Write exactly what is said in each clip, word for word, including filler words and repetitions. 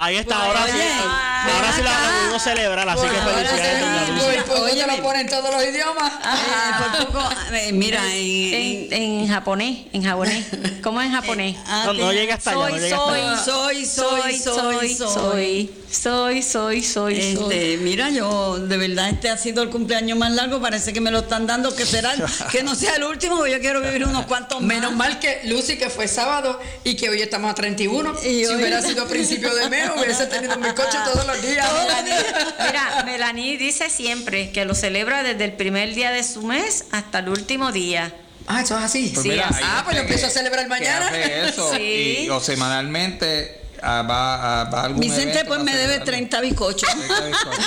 Ahí está, ahora sí. Ahora sí la pudimos celebrar, así que felicidades, doña Lucy. Oye, lo ponen todos los idiomas. Por poco, eh, mira, en, En, en japonés, en japonés. ¿Cómo es en japonés? No, no llega hasta allá, no Soy, llega hasta soy, allá. soy, soy, soy, soy, soy, soy, soy, Este, soy. mira, yo de verdad este ha sido el cumpleaños más largo, parece que me lo están dando, que será, que no sea el último, porque yo quiero vivir unos cuantos más. Menos mal que Lucy, que fue sábado y que hoy estamos a treinta y uno. Y si hoy- hubiera sido a principio de mes, hubiese tenido mi coche todos los días. Mira, Melanie dice siempre que lo celebra desde el primer día de su mes hasta el último día. Ah, eso es así. Pues Sí, mira, así. hay Ah, pues lo gente empiezo a celebrar que mañana. hace eso Sí. y, o semanalmente ah, va, a- va a algún Vicente evento pues para me debe celebrarlo. treinta bizcochos. treinta bizcochos.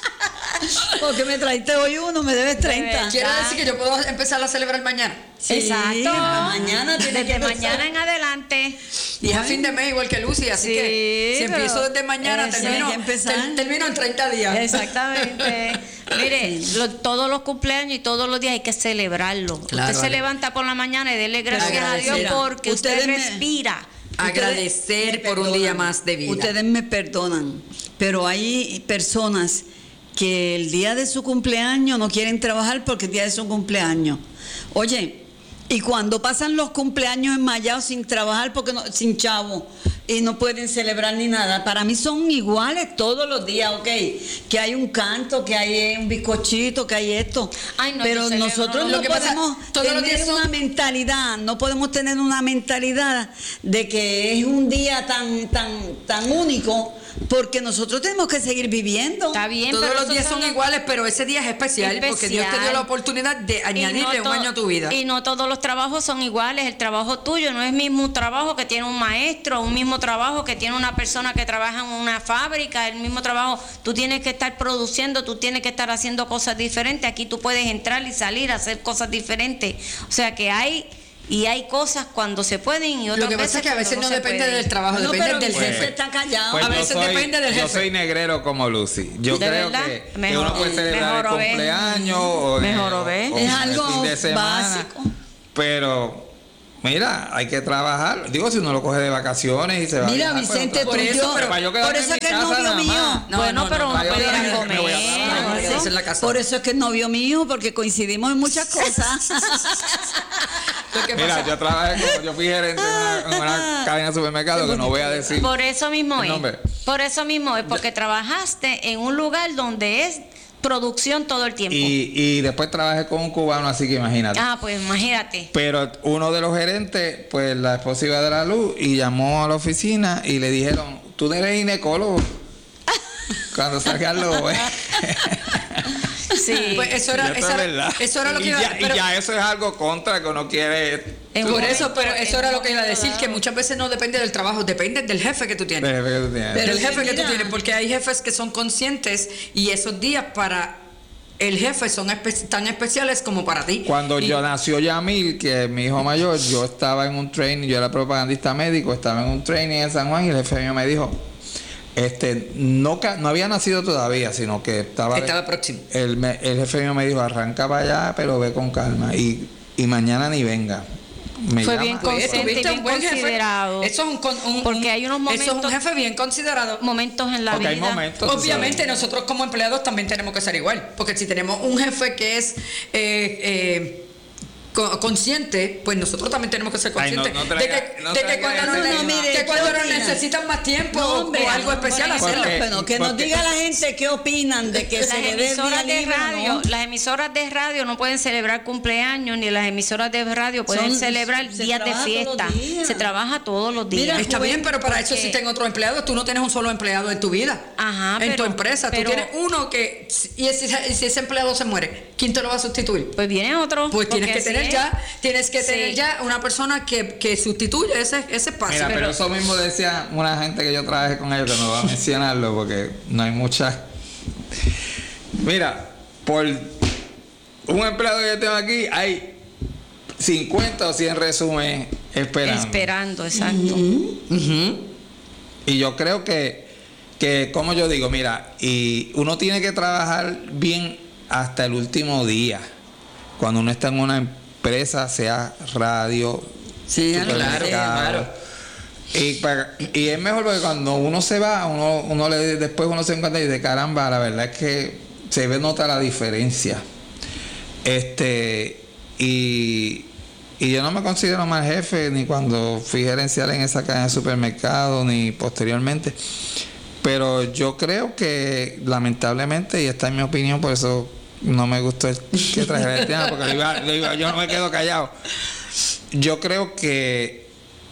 Porque me traiste hoy uno, me debes treinta. ¿Quiere decir que yo puedo empezar a celebrar mañana? Sí, Exacto. mañana tiene que Desde empezar. mañana en adelante. Y es a fin de mes igual que Lucy, así Sí, que si pero empiezo desde mañana, eso termino, hay que empezar. ter- termino en treinta días. Exactamente. Mire, lo- todos los cumpleaños y todos los días hay que celebrarlo. Claro, usted se Ale. levanta por la mañana y dele gracias a Dios Agradecida. porque usted Ustedes me- respira. Agradecer Ustedes me por un día perdonan. más de vida. Ustedes me perdonan, pero hay personas que el día de su cumpleaños no quieren trabajar porque el día de su cumpleaños. Oye, y cuando pasan los cumpleaños enmayados sin trabajar, porque no, sin chavo, y no pueden celebrar ni nada, para mí son iguales todos los días, ¿ok? Que hay un canto, que hay un bizcochito, que hay esto. Ay, no, pero yo celebro, nosotros no, no, lo que pasa, podemos todos los tener días son- una mentalidad, no podemos tener una mentalidad de que es un día tan, tan, tan único, porque nosotros tenemos que seguir viviendo. Está bien, Todos pero los esos días son los- iguales, pero ese día es especial, porque Dios te dio Especial. la oportunidad de Y añadirle no un to- año a tu vida. Y no todos los trabajos son iguales. El trabajo tuyo no es mismo un trabajo que tiene un maestro, un mismo trabajo que tiene una persona que trabaja en una fábrica, el mismo trabajo. Tú tienes que estar produciendo, tú tienes que estar haciendo cosas diferentes. Aquí tú puedes entrar y salir a hacer cosas diferentes. O sea que hay y hay cosas cuando se pueden y otras Lo que pasa veces es que a veces cuando no se depende puede. del trabajo, No, depende pero del Vicente jefe. está callado. Pues A yo veces soy- depende del Yo jefe. soy negrero como Lucy. Yo ¿De creo verdad? que, que Mejor- uno puede celebrar mejor el o ve. cumpleaños o, Mejor o o- ve. o Es el algo fin de semana, básico. pero mira, hay que trabajar. Digo, si uno lo coge de vacaciones y se va a Mira, viajar, pues, Vicente, no tú te- y eso, yo, pero para yo por quedarme eso en es que mi el casa novio nada mío, más. No, Bueno, no, pero no, uno para yo puede ir a quedarme- me voy a comer. trabajar. No, hay que quedarse en la casa. por eso es que el novio mío, porque coincidimos en muchas cosas. Lo que Mira, pasa- yo trabajé como yo fui gerente en una, en una cadena de supermercados que no voy a decir. Por eso mismo el es. nombre. Por eso mismo es, porque trabajaste en un lugar donde es producción todo el tiempo. Y, y después trabajé con un cubano, así que imagínate. Ah, pues imagínate. Pero uno de los gerentes, pues la esposa iba de la luz y llamó a la oficina y le dijeron, tú eres ginecólogo. Cuando salgas lo ves. Sí. Pues eso Y era, esto eso es era, verdad. eso era lo que y iba ya, y pero- ya eso es algo contra que uno quiere. En un Por eso, momento- pero eso en era un lo que iba a momento decir, que dado. muchas veces no depende del trabajo, depende del jefe que tú tienes. Del jefe que tú tienes. Pero del sí, jefe que tú mira. tienes, porque hay jefes que son conscientes y esos días para el jefe son espe- tan especiales como para ti. Cuando Y- yo nació Yamil, que es mi hijo mayor, yo estaba en un training, yo era propagandista médico, estaba en un training en San Juan y el jefe mío me dijo, este, no, ca- no había nacido todavía, sino que estaba... Estaba próximo. El, me- el jefe mío me dijo, arranca para allá, pero ve con calma y, y mañana ni venga. Me Fue llama. bien Pues, consciente y tuviste bien un buen jefe. considerado. Eso es un, con- un- Porque un- hay unos Eso es un momentos- jefe bien considerado. Momentos en la Porque hay vida. momentos. tú Obviamente sabes. nosotros como empleados también tenemos que ser igual, porque si tenemos un jefe que es eh, eh, co- consciente, pues nosotros también tenemos que ser Ay, no- conscientes no de traiga- que, no de que traiga cuando, eso. nos, No, no, mire, que ¿qué cuando nos opina? necesitan más tiempo No, hombre, o algo no, especial por hacerlo. Porque- Bueno, que nos porque- diga la gente qué opinan de que Las se le dé el día emisoras de libre o radio, no. las emisoras de radio no pueden celebrar cumpleaños, ni las emisoras de radio pueden Son- celebrar se días de trabaja todos fiesta. los días. Se trabaja todos los días. Mira, Está bien, pero para eso Porque- existen otros empleados. Tú no tienes un solo empleado en tu vida. Ajá, en pero- tu empresa. pero- Tú tienes uno que. Y si, y si ese empleado se muere, ¿quién te lo va a sustituir? Pues viene otro. Pues tienes porque que tener así ya, es. tienes que Sí. tener ya una persona que, que sustituya ese, ese espacio. Mira, pero, pero- eso mismo decía una gente que yo trabajé con ellos, que no voy a mencionarlo porque no hay muchas. Mira, por un empleado que yo tengo aquí, hay cincuenta o cien resúmenes esperando. Esperando, exacto. Y yo creo que, que, como yo digo, mira, y uno tiene que trabajar bien hasta el último día. Cuando uno está en una empresa, sea radio, Sí, supermercado, claro, claro. Y, para, y es mejor porque cuando uno se va, uno, uno le, después uno se encuentra y dice, caramba, la verdad es que se ve, nota la diferencia. Este, y, y yo no me considero mal jefe, ni cuando fui gerencial en esa cadena de supermercado, ni posteriormente. Pero yo creo que, lamentablemente, y esta es mi opinión, por eso no me gustó el que trajera el tema, porque lo iba, lo iba, yo no me quedo callado. Yo creo que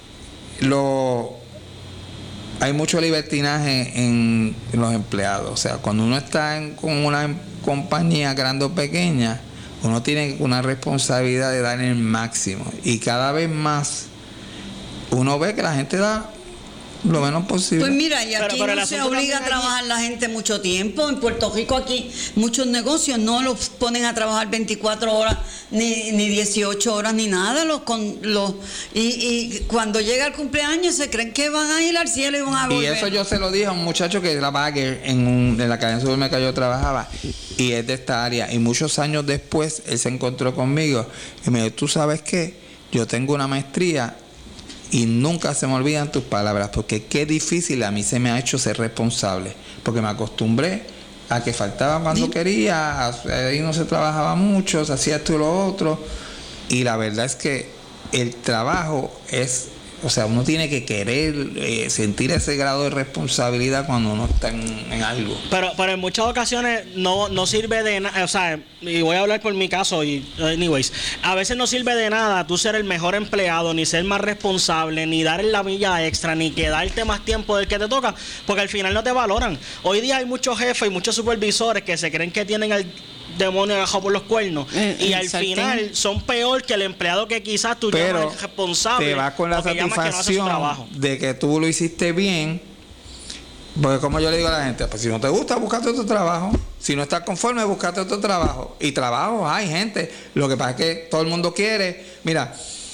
lo hay mucho libertinaje en, en los empleados. O sea, cuando uno está en, con una compañía grande o pequeña, uno tiene una responsabilidad de dar el máximo. Y cada vez más uno ve que la gente da lo menos posible. Pues mira, y aquí pero, pero no se obliga a trabajar la gente mucho tiempo. En Puerto Rico aquí muchos negocios no los ponen a trabajar veinticuatro horas, ni, ni dieciocho horas, ni nada. Los con los y, y cuando llega el cumpleaños se creen que van a ir al cielo y van a volver. Y eso yo se lo dije a un muchacho que trabajaba que en, un, en la cadena de supermercado yo trabajaba, y es de esta área. Y muchos años después él se encontró conmigo y me dijo, ¿tú sabes qué? Yo tengo una maestría y nunca se me olvidan tus palabras, porque qué difícil a mí se me ha hecho ser responsable, porque me acostumbré a que faltaba cuando ¿Sí? quería, ahí no se trabajaba mucho, se hacía esto y lo otro, y la verdad es que el trabajo es, o sea, uno tiene que querer eh, sentir ese grado de responsabilidad cuando uno está en, en algo. Pero, pero en muchas ocasiones no, no sirve de nada, o sea, y voy a hablar por mi caso, y anyways, a veces no sirve de nada tú ser el mejor empleado, ni ser más responsable, ni dar la milla extra, ni quedarte más tiempo del que te toca, porque al final no te valoran. Hoy día hay muchos jefes y muchos supervisores que se creen que tienen el demonio agajado por los cuernos, eh, y al sartén. Final son peor que el empleado que quizás tú pero llamas responsable, te vas con la satisfacción que no de que tú lo hiciste bien, porque como yo le digo a la gente, pues si no te gusta, búscate otro trabajo, si no estás conforme, búscate otro trabajo, y trabajo hay gente, lo que pasa es que todo el mundo quiere, mira,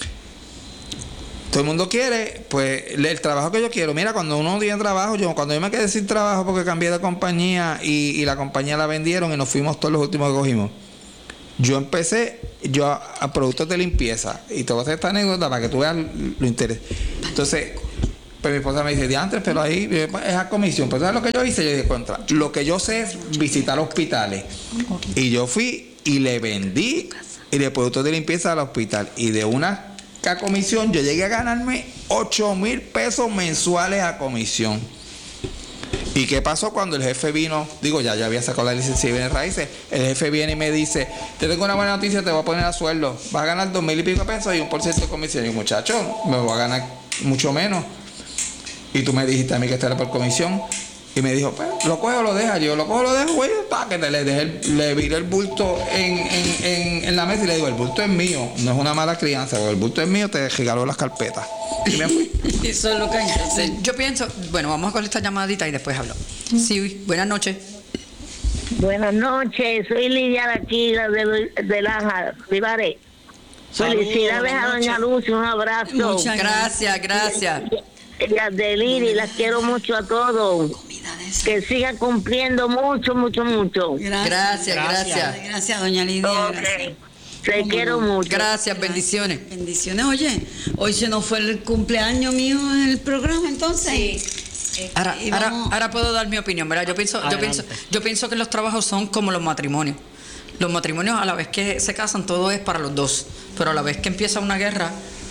todo el mundo quiere, pues el trabajo que yo quiero. Mira, cuando uno tiene trabajo, yo cuando yo me quedé sin trabajo porque cambié de compañía y, y la compañía la vendieron y nos fuimos todos los últimos que cogimos. Yo empecé, yo a, a productos de limpieza, y te voy a hacer esta anécdota para que tú veas lo interesante. Entonces, pues mi esposa me dice, diantres, pero ahí es a comisión. Pero ¿sabes lo que yo hice? Yo dije, contra, lo que yo sé es visitar hospitales. Y yo fui y le vendí y de productos de limpieza al hospital. Y de una a comisión yo llegué a ganarme ocho mil pesos mensuales a comisión. ¿Y qué pasó cuando el jefe vino? Digo, ya ya había sacado la licencia de bienes raíces. El jefe viene y me dice, te tengo una buena noticia, te voy a poner a sueldo, vas a ganar dos mil y pico pesos y un por ciento de comisión. Y yo, muchacho, me voy a ganar mucho menos, y tú me dijiste a mí que esto era por comisión. Y me dijo, pues, ¿lo coge o lo deja? Yo, lo cojo o lo dejo, güey, pa, que te le dejé el, le viré el bulto en, en, en, en la mesa y le digo, el bulto es mío, no es una mala crianza, el bulto es mío, te regaló las carpetas. Y me fui. Eso es lo que hay que hacer. Yo pienso, bueno, vamos a con esta llamadita y después hablo. Sí, buenas noches. Buenas noches, soy Lidia de aquí, de, de Laja, Ribaré. Felicidades a doña Lucy, un abrazo. Muchas gracias, gracias. Las de Lili, las quiero mucho a todos. Que sigan cumpliendo mucho, mucho, mucho. Gracias, gracias. Gracias, gracias doña Lidia. Okay. Te quiero mucho. Gracias, bendiciones. Bendiciones. Oye, hoy se nos fue el cumpleaños mío en el programa, entonces. Sí. Ahora, ahora, ahora puedo dar mi opinión, ¿verdad? Yo pienso, yo pienso, yo pienso que los trabajos son como los matrimonios. Los matrimonios, a la vez que se casan, todo es para los dos. Pero a la vez que empieza una guerra,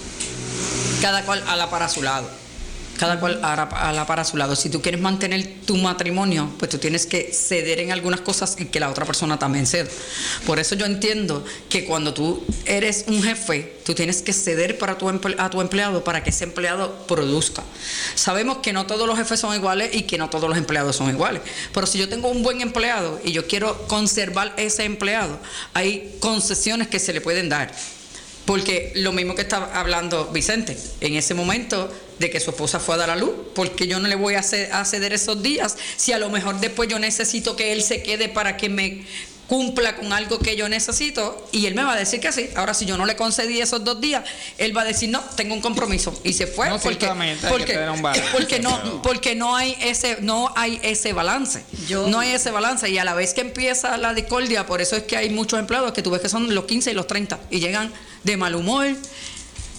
cada cual ala para su lado. Cada cual a la para su lado. Si tú quieres mantener tu matrimonio, pues tú tienes que ceder en algunas cosas y que la otra persona también ceda. Por eso yo entiendo que cuando tú eres un jefe, tú tienes que ceder para tu emple- a tu empleado para que ese empleado produzca. Sabemos que no todos los jefes son iguales y que no todos los empleados son iguales. Pero si yo tengo un buen empleado y yo quiero conservar ese empleado, hay concesiones que se le pueden dar. Porque lo mismo que está hablando Vicente, en ese momento de que su esposa fue a dar a luz, porque yo no le voy a ceder esos días, si a lo mejor después yo necesito que él se quede para que me cumpla con algo que yo necesito, y él me va a decir que sí. Ahora, si yo no le concedí esos dos días, él va a decir, no, tengo un compromiso, y se fue. No, porque, porque, porque no, porque no hay ese, no hay ese balance. Yo, no hay ese balance, y a la vez que empieza la discordia, por eso es que hay muchos empleados que tú ves que son los quince y los treinta, y llegan de mal humor,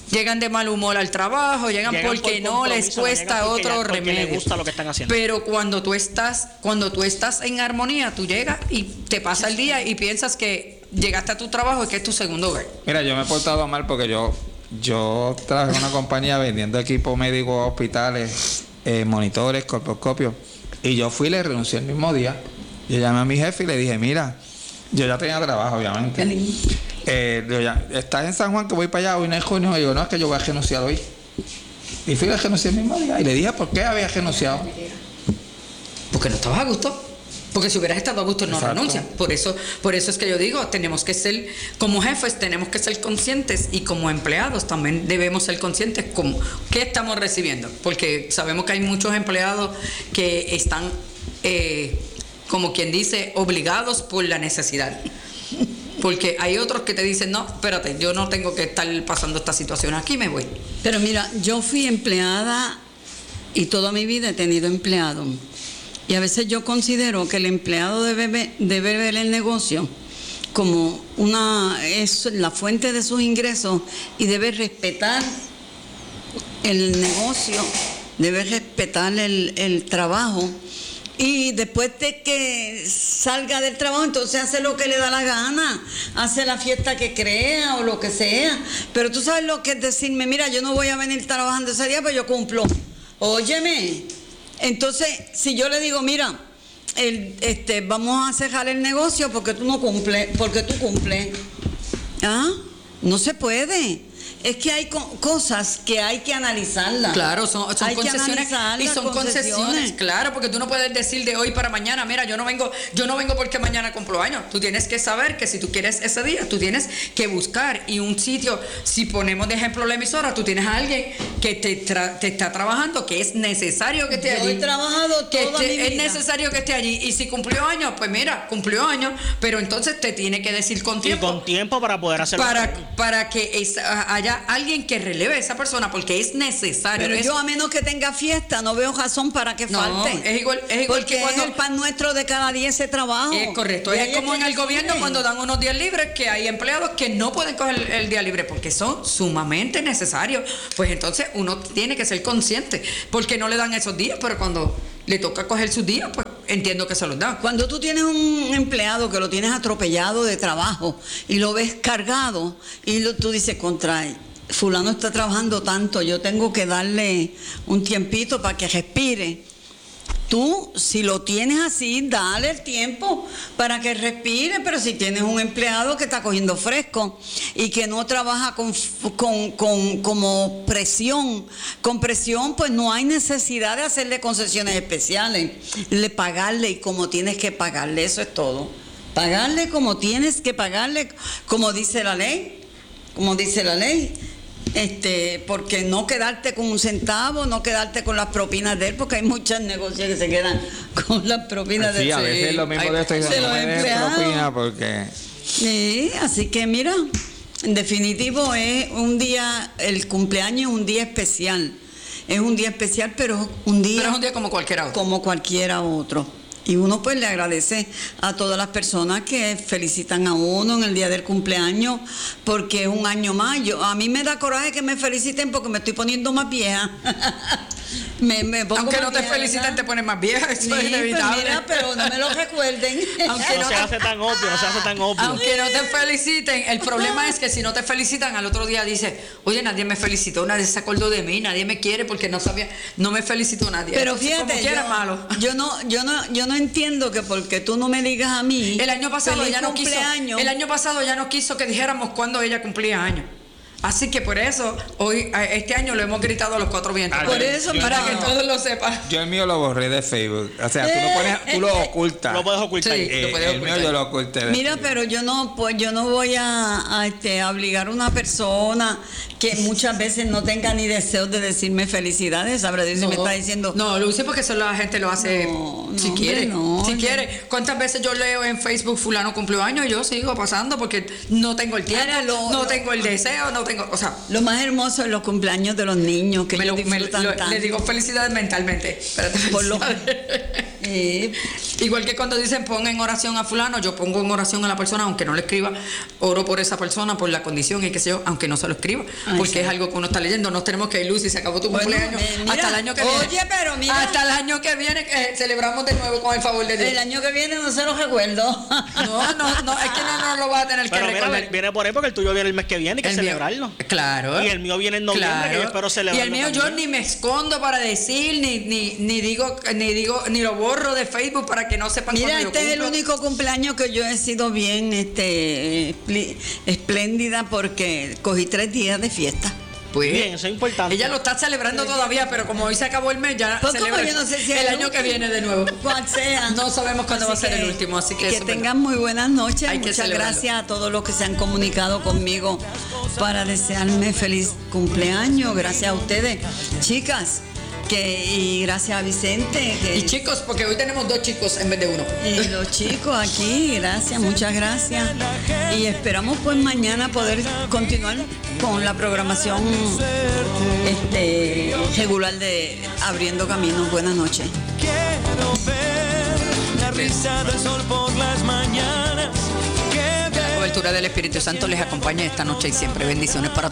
llegan de mal humor al trabajo, llegan, llegan porque por no les cuesta no otro ya, remedio. Les gusta lo que están haciendo. Pero cuando tú estás, cuando tú estás en armonía, tú llegas y te pasa el día y piensas que llegaste a tu trabajo y que es tu segundo hogar. Mira, yo me he portado mal porque yo, yo trabajé en una compañía vendiendo equipos médicos, hospitales, eh, monitores, colposcopios, y yo fui y le renuncié el mismo día. Yo llamé a mi jefe y le dije, mira, yo ya tenía trabajo, obviamente. Eh, yo ya, ¿estás en San Juan que voy para allá? Hoy no es junio. Y yo, no, es que yo voy a renunciar hoy. Y fui a renunciar el mismo día. Y le dije, ¿por qué había renunciado? Porque no estabas a gusto. Porque si hubieras estado a gusto no renuncias. Por eso, por eso es que yo digo, tenemos que ser, como jefes, tenemos que ser conscientes, y como empleados también debemos ser conscientes como qué estamos recibiendo. Porque sabemos que hay muchos empleados que están, eh, como quien dice, obligados por la necesidad. Porque hay otros que te dicen, no, espérate, yo no tengo que estar pasando esta situación, aquí me voy. Pero mira, yo fui empleada y toda mi vida he tenido empleado. Y a veces yo considero que el empleado debe, debe ver el negocio como una, es la fuente de sus ingresos, y debe respetar el negocio, debe respetar el, el trabajo. Y después de que salga del trabajo, entonces hace lo que le da la gana, hace la fiesta que crea o lo que sea. Pero tú sabes lo que es decirme, mira, yo no voy a venir trabajando ese día, pero yo cumplo. Óyeme, entonces si yo le digo, mira, el, este, vamos a cerrar el negocio porque tú no cumples, porque tú cumples. ¿Ah? No se puede. Es que hay co- cosas que hay que analizarlas. Claro, son, son concesiones y son concesiones. concesiones, claro, porque tú no puedes decir de hoy para mañana, mira, yo no vengo, yo no vengo porque mañana cumplo años. Tú tienes que saber que si tú quieres ese día, tú tienes que buscar, y un sitio, si ponemos de ejemplo la emisora, tú tienes a alguien que te, tra- te está trabajando, que es necesario que esté yo allí. He trabajado que toda te, mi vida. Es necesario que esté allí, y si cumplió años, pues mira, cumplió años, pero entonces te tiene que decir con tiempo. Y con tiempo para poder hacerlo. Para, para que es, haya alguien que releve a esa persona, porque es necesario. Pero es, yo, a menos que tenga fiesta, no veo razón para que no, falte. es igual, es igual porque que cuando es el pan nuestro de cada día ese trabajo. es correcto. Es como en el gobierno cuando dan unos días libres, que hay empleados que no pueden coger el, el día libre porque son sumamente necesarios. Pues entonces uno tiene que ser consciente, porque no le dan esos días, pero cuando le toca coger sus días, pues entiendo que se los dan. Cuando tú tienes un empleado que lo tienes atropellado de trabajo y lo ves cargado, y lo, tú dices, contra fulano está trabajando tanto, yo tengo que darle un tiempito para que respire. Tú, si lo tienes así, dale el tiempo para que respire. Pero si tienes un empleado que está cogiendo fresco y que no trabaja con, con, con como presión, con presión, pues no hay necesidad de hacerle concesiones especiales, de pagarle y como tienes que pagarle, eso es todo. Pagarle como tienes que pagarle, como dice la ley, como dice la ley. Este, porque no quedarte con un centavo, no quedarte con las propinas de él, porque hay muchos negocios que se quedan con las propinas sí, de él. Sí, a veces es lo mismo de esto, y se no me dejes propina porque... Sí, así que mira, en definitivo es un día, el cumpleaños es un día especial. Es un día especial, pero un día... Pero es un día como cualquiera otro. Como cualquiera otro. Y uno pues le agradece a todas las personas que felicitan a uno en el día del cumpleaños, porque es un año más. Yo, a mí me da coraje que me feliciten porque me estoy poniendo más vieja. me, me pongo Aunque más no te vieja, feliciten, ¿verdad? te pones más vieja, eso Sí, es pues inevitable. mira, pero no me lo recuerden. Aunque no, no se te- hace tan obvio, no se hace tan obvio. Aunque no te feliciten, el problema es que si no te felicitan, al otro día dices, oye, nadie me felicitó, nadie se acordó de mí, nadie me quiere porque no sabía, no me felicitó nadie. Pero Entonces, fíjate, como quiera, yo, malo. yo no, yo no, yo no entiendo que porque tú no me digas a mí. El año pasado feliz ya no quiso, cumpleaños. el año pasado ya no quiso que dijéramos cuándo ella cumplía años. Así que por eso, hoy, este año lo hemos gritado a los cuatro vientos. Ah, Por eso, para mira, que todos lo sepan. Yo el mío lo borré de Facebook. O sea, tú lo pones, tú lo ocultas. Lo puedes ocultar. Sí. Eh, lo puedes el ocultar. mío yo lo oculté. de Mira, Facebook. pero yo no, pues yo no voy a, a, este, a obligar a una persona que muchas veces no tenga ni deseos de decirme felicidades. Sabrá Dios si me está diciendo. No, lo hice porque eso la gente lo hace No, si no, quiere. no, si no. quiere. ¿Cuántas veces yo leo en Facebook fulano cumplió años y yo sigo pasando porque no tengo el tiempo, Ahora, lo- no lo- tengo el deseo, no tengo tengo, o sea... Lo más hermoso es los cumpleaños de los niños, que me lo, me, lo, tanto. Les digo felicidades mentalmente. Espérate, Por lo, eh. Igual que cuando dicen pon en oración a fulano, yo pongo en oración a la persona, aunque no le escriba, oro por esa persona, por la condición y qué sé yo, aunque no se lo escriba, Ay, porque sí. es algo que uno está leyendo. Nos tenemos que ir, Lucy, se acabó tu bueno, cumpleaños. Eh, mira, hasta el año que viene. Oye, pero mira. Hasta el año que viene que celebramos de nuevo con el favor de Dios. El año que viene no se lo recuerdo. No, no, no, es que no, no lo va a tener pero que mira, recordar. Viene por ahí porque el tuyo viene el mes que viene, hay que el celebrarlo. Mío, claro. Y el mío viene en noviembre, claro. que yo espero celebrarlo. Y el mío también. Yo ni me escondo para decir, ni, ni, ni digo, ni digo, ni lo borro de Facebook para que no sepan. Mira, este es el único cumpleaños que yo he sido bien este espléndida porque cogí tres días de fiesta. Pues, bien, eso es importante. Ella lo está celebrando todavía, pero como hoy se acabó el mes, ya pues celebra yo no sé si el, el año que viene de nuevo. Cual sea. No sabemos cuándo así va a ser que, el último, así que que eso tengan muy buenas noches. Hay Muchas que gracias a todos los que se han comunicado conmigo para desearme feliz cumpleaños. Gracias a ustedes, chicas. Que, y gracias a Vicente. Que, y chicos, porque hoy tenemos dos chicos en vez de uno. Y los chicos aquí, gracias, muchas gracias. Y esperamos pues mañana poder continuar con la programación este, regular de Abriendo Caminos. Buenas noches. Quiero ver la risa del sol por las mañanas. La cobertura del Espíritu Santo les acompaña esta noche y siempre. Bendiciones para todos.